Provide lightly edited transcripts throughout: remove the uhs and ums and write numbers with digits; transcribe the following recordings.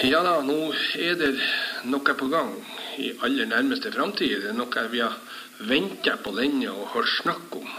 Ja da, nå det noe på gang i aller nærmeste fremtid. Det noe vi har ventet på lenge og hørt snakk om.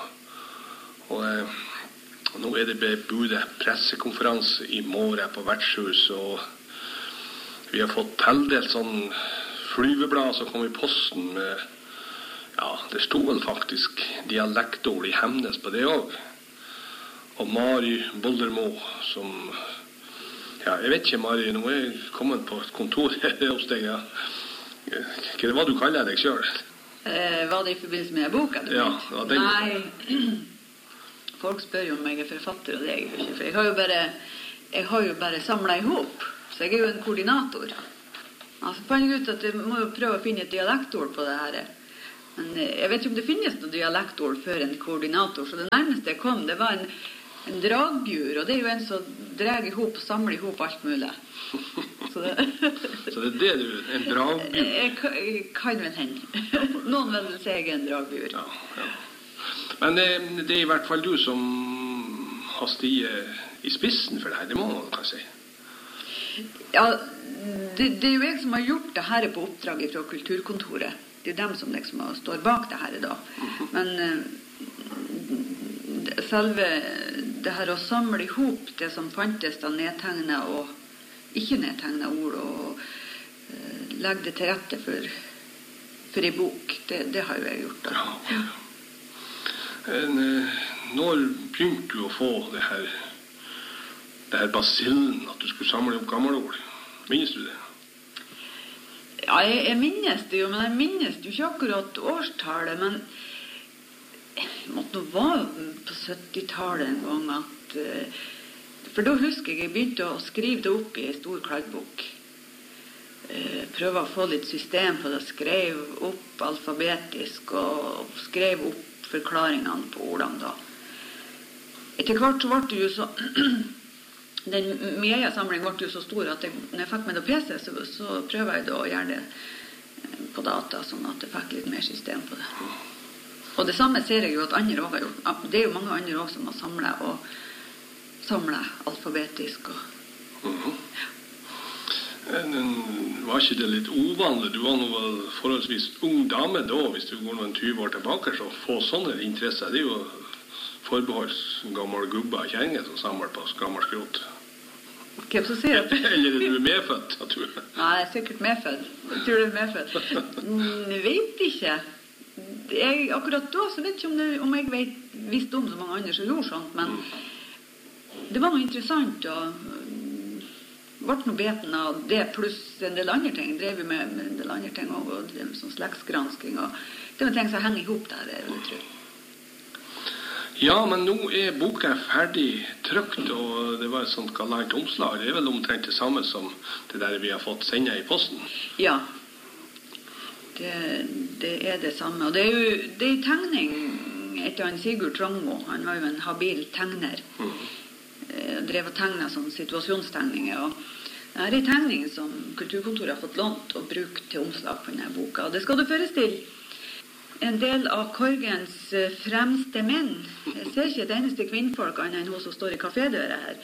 Og nå det bebudet pressekonferanse i morgen på vertshus, og vi har fått tildelt sånn flyveblad som kom i posten med, ja, det stod vel faktisk dialektord i Hemnes på det også. Og Mari Boldermo som, ja, jeg vet ikke Mari, nå jeg kommet på et kontor hos deg, ja. Hva det var du kaller deg selv? Var det i forbindelse med boka? Ja, ja, den. Nei, folk spør jo om jeg forfatter, og det jeg ikke, for jeg har jo bare samlet ihop, så jeg jo en koordinator. Altså, fant jeg ut at jeg må jo prøve å finne et dialektord på det her. Men jeg vet ikke om det finnes noe dialektord for en koordinator, så det nærmeste jeg kom, det var en dragbjur, og det jo en som drar ihop, samler ihop alt mulig. Så det du, en dragbjur? Jeg kan vel hende. Noen vil si jeg en dragbjur. Ja, ja. Men det i hvert fall du som har stiget i spissen for det her, det må man kan si. Ja, det jo jeg som har gjort det her på oppdraget fra Kulturkontoret. Det jo dem som liksom står bak det her da. Men selve det her å samle ihop det som fantes da nedtegnet og ikke nedtegnet ord og legge det til rette for en bok, det har jo jeg gjort da. Ja. Når begynte du å få det her basillen, at du skulle samle opp gamle ord? Minnes du det? Ja, jeg minnes det jo, men jeg minnes det jo ikke akkurat årstallet, men jeg måtte nå være på 70-tallet en gang at, for da husker jeg begynte å skrive det opp i en stor kladdebok. Prøve å få litt system på det, skrev opp alfabetisk og skrev opp forklaringene på ordene da. Etter hvert så ble det jo så den mediesamlingen ble jo så stor at når jeg fikk med det PC, så prøver jeg da å gjøre det på data, sånn at jeg fikk litt mer system på det. Og det samme ser jeg jo at andre også har gjort. Det jo mange andre også som har samlet alfabetisk. Ja. Var ikke det litt uvanlig? Du var nå forholdsvis ung dame da, hvis du går noen 20 år tilbake, så få sånne interesser. Det jo forbeholds gammel gubba og kjenge som samler på gammel skrot. Hvem som sier det? Eller du medfødt, jeg tror. Nei, jeg sikkert medfødt. Jeg tror du medfødt. Jeg vet ikke. Akkurat da så vet jeg ikke om jeg visste om så mange andre som gjorde sånt, men det var noe interessant, og ble noe beten av det, pluss en del andre ting. Drev vi med en del andre ting også, og drev med sånn slektsgransking, og det var ting som henger ihop der, jeg vil tro. Ja, men nå boka ferdig trykt, og det var et sånt galant omslag. Det vel omtrent det samme som det der vi har fått sendet i posten. Ja, det det samme. Og det jo tegning etter han Sigurd Trongmo. Han var jo en habil tegner. Drev og tegnet sånne situasjonstegninger. Og det en tegning som Kulturkontoret har fått lånt og brukt til omslag på denne boka. Og det skal du forestille en del av Korgens fremste menn. Jeg ser ikke et eneste kvinnfolk annet enn hun som står i kafédøra her.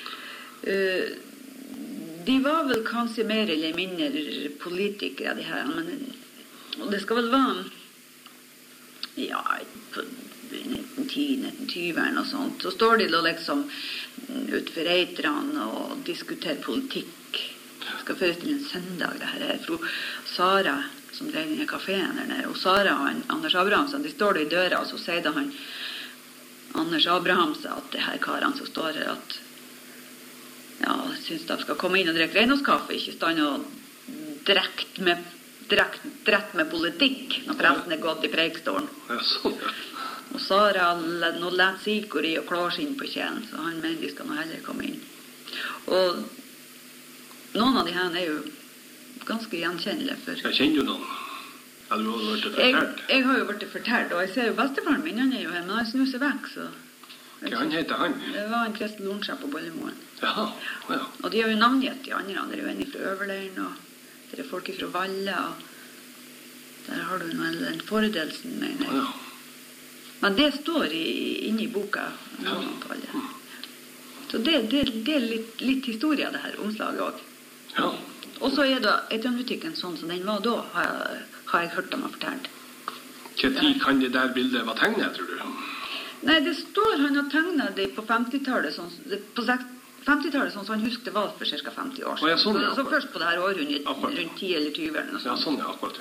De var vel kanskje mer eller mindre politikere, de her. Og det skal vel være, ja, på 1910-1920 og sånt. Så står de da liksom utenfor Eitrene og diskuterer politikk. Jeg skal forestille en søndag, det her fra Sara, som drev denne kaféen der nede. Og Sara og Anders Abrahamsen, de står der i døra, og så sier det han Anders Abrahamsen at det her karene som står her, at ja, synes de skal komme inn og drikke renholdskaffe, ikke stand og drekt med politikk når presten gått i preikstolen. Ja, sånn, ja. Og Sara nå lett sikor i og klarskinn på kjelen, så han mener de skal nå heller komme inn. Og noen av de her jo ganske gjenkjennelige for... Jeg kjenner jo noen. Ja, du har vært fortalt. Jeg har jo vært fortalt, og jeg ser jo bestefaren min, han jo her, men han snur seg vekk, så... Hva han heter han? Det var en Kristel Lornsjø på Bollemoen. Jaha, ja. Og de har jo navngitt de andre. Det jo en fra Øverleiren, og det folk fra Valle, og der har du en Fordelsen, mener jeg. Ja. Men det står inne i boka. Ja. På alle. Så det litt historie, det her omslaget også. Ja. Og så det Eternbutikken sånn som den var da, har jeg hørt dem ha fortalt. Hva tid kan det der bildet være tegnet, tror du? Nei, det står han har tegnet det på 50-tallet, på 50-tallet, sånn som han husker det var for ca. 50 år siden. Sånn, så først på det her århundret, rundt 10 eller 20 eller noe sånt. Ja, sånn, akkurat.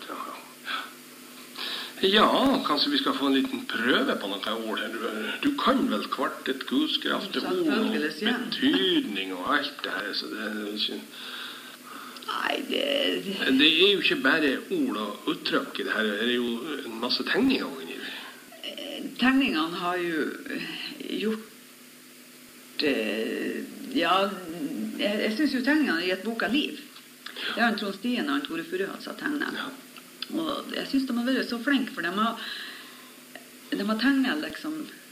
Ja, kanskje vi skal få en liten prøve på noen ord her. Du kan vel kvartet, gudskraft, ord og betydning og alt det her, så det ikke... Nei, det jo ikke bare ord og uttrykk i det her, det jo en masse tegninger inni det. Tegningene har jo gjort ja, jeg synes jo tegningene har gitt boka liv. Det har en Trond Stien og en Tore Furuhals har tegnet. Ja. Og jeg synes de har vært så flinke, for de har tegnet liksom